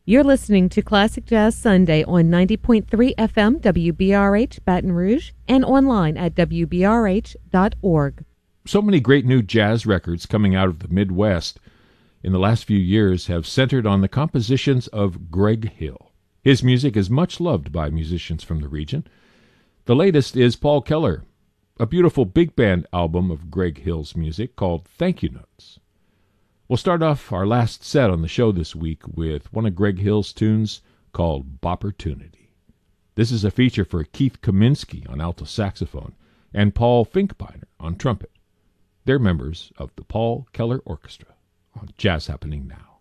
You're listening to Classic Jazz Sunday on 90.3 FM WBRH Baton Rouge and online at WBRH.org. So many great new jazz records coming out of the Midwest in the last few years have centered on the compositions of Greg Hill. His music is much loved by musicians from the region. The latest is Paul Keller, a beautiful big band album of Greg Hill's music called Thank You Notes. We'll start off our last set on the show this week with one of Greg Hill's tunes called Bopportunity. This is a feature for Keith Kaminsky on alto saxophone and Paul Finkbeiner on trumpet. They're members of the Paul Keller Orchestra on Jazz Happening Now.